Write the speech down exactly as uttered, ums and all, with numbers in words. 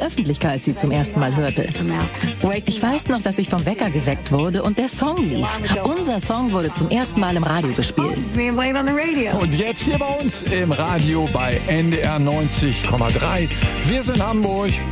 Öffentlichkeit sie zum ersten Mal hörte. Ich weiß noch, dass ich vom Wecker geweckt wurde und der Song lief. Unser Song wurde zum ersten Mal im Radio gespielt. Und jetzt hier bei uns im Radio bei N D R neunzig Komma drei. Wir sind Hamburg